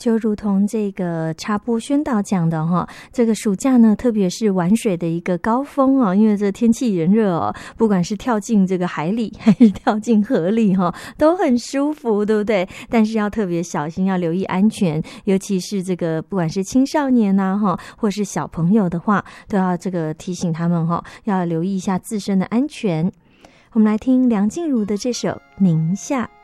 就如同这个插播宣导讲的哈，这个暑假呢，特别是玩水的一个高峰啊，因为这天气炎热哦，不管是跳进这个海里还是跳进河里哈，都很舒服，对不对？但是要特别小心，要留意安全，尤其是这个不管是青少年呐哈，或是小朋友的话，都要这个提醒他们哈，要留意一下自身的安全。我们来听梁静茹的这首《宁夏》。